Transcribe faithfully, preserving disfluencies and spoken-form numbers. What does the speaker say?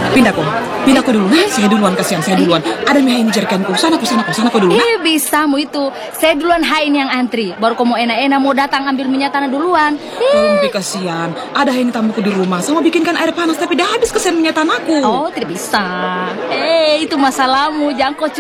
Pindah kok. Pindah kok dulu. Nah, saya duluan, kasihan saya duluan. Ada mie ini jerikanku. Sana kok, sana kok, sana kok dulu. Nah. Eh, bisa mu itu. Saya duluan hain yang antri. Baru kamu enak-enak mau datang ambil minyak tanah duluan. Tolong Pi, kasihan. Ada ini tamuku di rumah. Sama bikinkan air panas tapi dah habis kesian minyak tanahku. Oh, tidak bisa. Eh, itu masalahmu. Jangan kau